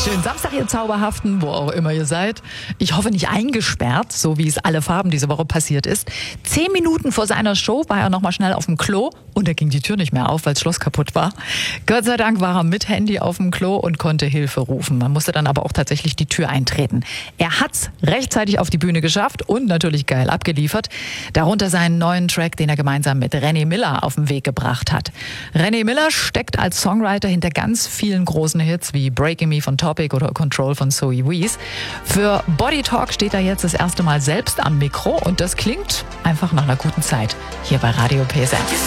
Schönen Samstag, ihr Zauberhaften, wo auch immer ihr seid. Ich hoffe nicht eingesperrt, so wie es alle Farben diese Woche passiert ist. 10 Minuten vor seiner Show war er nochmal schnell auf dem Klo und da ging die Tür nicht mehr auf, weil das Schloss kaputt war. Gott sei Dank war er mit Handy auf dem Klo und konnte Hilfe rufen. Man musste dann aber auch tatsächlich die Tür eintreten. Er hat's rechtzeitig auf die Bühne geschafft und natürlich geil abgeliefert. Darunter seinen neuen Track, den er gemeinsam mit René Miller auf den Weg gebracht hat. René Miller steckt als Songwriter hinter ganz vielen großen Hits wie Breaking Me von Topic oder Control von Zoe Wees. Für Body Talk steht er jetzt das erste Mal selbst am Mikro und das klingt einfach nach einer guten Zeit hier bei Radio PSN.